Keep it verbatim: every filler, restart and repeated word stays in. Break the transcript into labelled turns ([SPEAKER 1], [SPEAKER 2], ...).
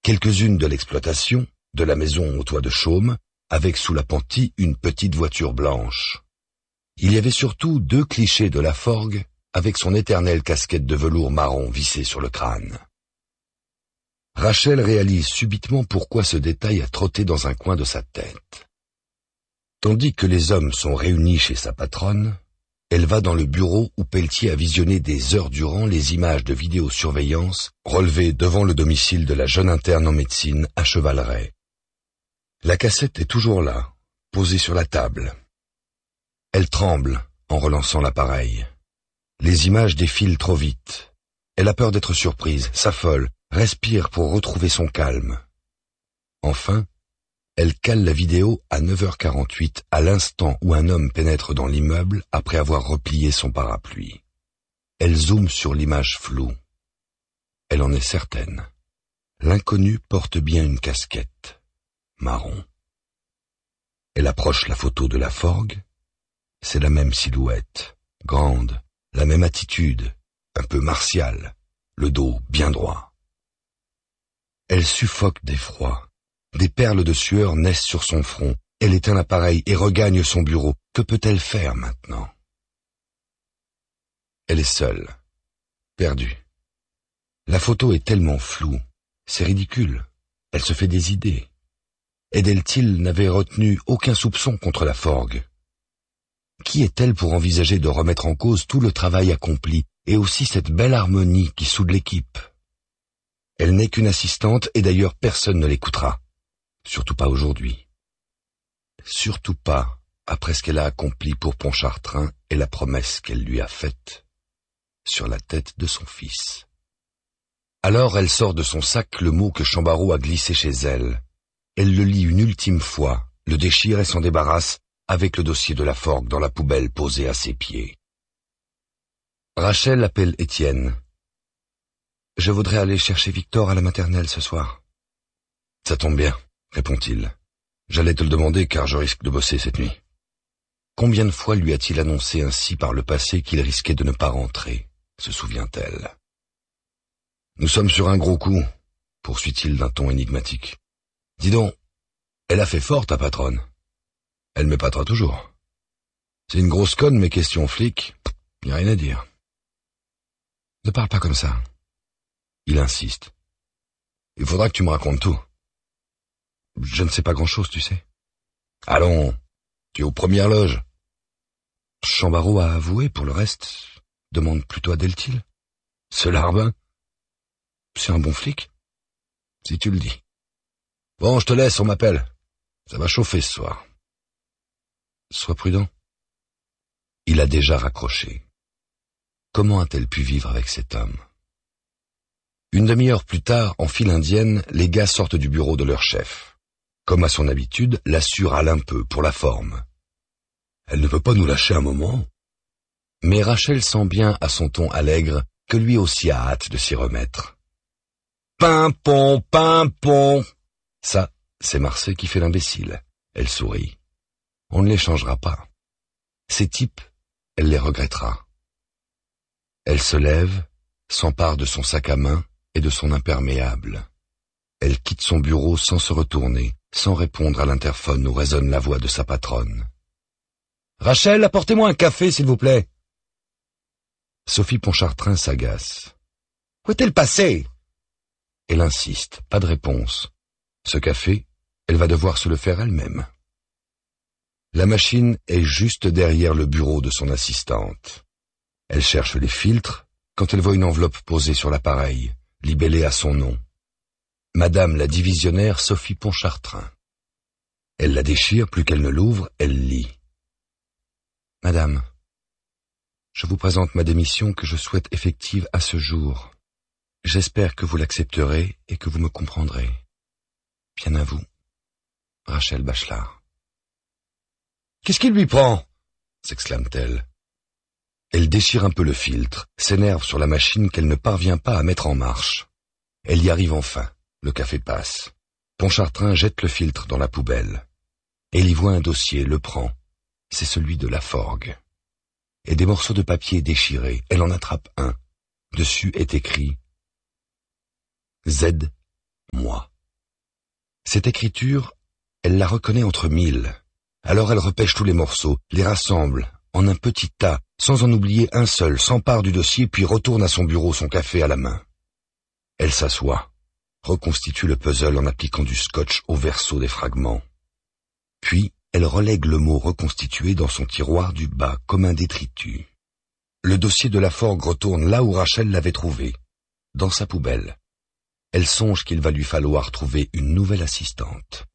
[SPEAKER 1] quelques-unes de l'exploitation, de la maison au toit de chaume, avec sous l'appentis une petite voiture blanche. Il y avait surtout deux clichés de la Forgue, avec son éternelle casquette de velours marron vissée sur le crâne. Rachel réalise subitement pourquoi ce détail a trotté dans un coin de sa tête. Tandis que les hommes sont réunis chez sa patronne, elle va dans le bureau où Pelletier a visionné des heures durant les images de vidéosurveillance relevées devant le domicile de la jeune interne en médecine à Chevaleret. La cassette est toujours là, posée sur la table. Elle tremble en relançant l'appareil. Les images défilent trop vite. Elle a peur d'être surprise, s'affole, respire pour retrouver son calme. Enfin, elle cale la vidéo à neuf heures quarante-huit, à l'instant où un homme pénètre dans l'immeuble après avoir replié son parapluie. Elle zoome sur l'image floue. Elle en est certaine. L'inconnu porte bien une casquette, marron. Elle approche la photo de la Forgue. C'est la même silhouette, grande, la même attitude, un peu martiale, le dos bien droit. Elle suffoque d'effroi. Des perles de sueur naissent sur son front. Elle éteint l'appareil et regagne son bureau. Que peut-elle faire maintenant? Elle est seule, perdue. La photo est tellement floue, c'est ridicule. Elle se fait des idées. Edeltil n'avait retenu aucun soupçon contre la Forgue. Qui est-elle pour envisager de remettre en cause tout le travail accompli et aussi cette belle harmonie qui soude l'équipe? Elle n'est qu'une assistante et d'ailleurs personne ne l'écoutera. Surtout pas aujourd'hui. Surtout pas après ce qu'elle a accompli pour Pontchartrain et la promesse qu'elle lui a faite sur la tête de son fils. Alors elle sort de son sac le mot que Chambarot a glissé chez elle. Elle le lit une ultime fois, le déchire et s'en débarrasse avec le dossier de la Forgue dans la poubelle posée à ses pieds. Rachel appelle Étienne. « Je voudrais aller chercher Victor à la maternelle ce soir. »« Ça tombe bien, » répond-il. « J'allais te le demander car je risque de bosser cette nuit. » Combien de fois lui a-t-il annoncé ainsi par le passé qu'il risquait de ne pas rentrer, se souvient-elle. « Nous sommes sur un gros coup, » poursuit-il d'un ton énigmatique. « Dis donc, elle a fait fort ta patronne. Elle m'épatera toujours. C'est une grosse conne, mais question flic, y a rien à dire. » « Ne parle pas comme ça. » Il insiste. « Il faudra que tu me racontes tout. » « Je ne sais pas grand-chose, tu sais. »« Allons, tu es aux premières loges. » Chambarot a avoué, pour le reste, demande plutôt Edeltil. « Ce larbin. C'est un bon flic. » »« Si tu le dis. »« Bon, je te laisse, on m'appelle. Ça va chauffer ce soir. »« Sois prudent. » Il a déjà raccroché. Comment a-t-elle pu vivre avec cet homme? Une demi-heure plus tard, en file indienne, les gars sortent du bureau de leur chef. Comme à son habitude, la Sûre râle un peu, pour la forme. Elle ne peut pas nous lâcher un moment. Mais Rachel sent bien à son ton allègre que lui aussi a hâte de s'y remettre. Pimpon, pimpon. Ça, c'est Marseille qui fait l'imbécile. Elle sourit. On ne les changera pas. Ces types, elle les regrettera. Elle se lève, s'empare de son sac à main et de son imperméable. Elle quitte son bureau sans se retourner, sans répondre à l'interphone où résonne la voix de sa patronne. « Rachel, apportez-moi un café, s'il vous plaît. » Sophie Pontchartrain s'agace. « Où est-elle passée ?» Elle insiste, pas de réponse. Ce café, elle va devoir se le faire elle-même. La machine est juste derrière le bureau de son assistante. Elle cherche les filtres quand elle voit une enveloppe posée sur l'appareil, libellée à son nom. Madame la divisionnaire Sophie Pontchartrain. Elle la déchire, plus qu'elle ne l'ouvre, elle lit. « Madame, je vous présente ma démission que je souhaite effective à ce jour. J'espère que vous l'accepterez et que vous me comprendrez. Bien à vous, Rachel Bachelard. »« Qu'est-ce qui lui prend ?» s'exclame-t-elle. Elle déchire un peu le filtre, s'énerve sur la machine qu'elle ne parvient pas à mettre en marche. Elle y arrive enfin, le café passe. Pontchartrain jette le filtre dans la poubelle. Elle y voit un dossier, le prend. C'est celui de la Forgue. Et des morceaux de papier déchirés, elle en attrape un. Dessus est écrit « Z, moi ». Cette écriture, elle la reconnaît entre mille. Alors elle repêche tous les morceaux, les rassemble en un petit tas, sans en oublier un seul, s'empare du dossier puis retourne à son bureau, son café à la main. Elle s'assoit, reconstitue le puzzle en appliquant du scotch au verso des fragments. Puis, elle relègue le mot reconstitué dans son tiroir du bas comme un détritus. Le dossier de la forgue retourne là où Rachel l'avait trouvé, dans sa poubelle. Elle songe qu'il va lui falloir trouver une nouvelle assistante.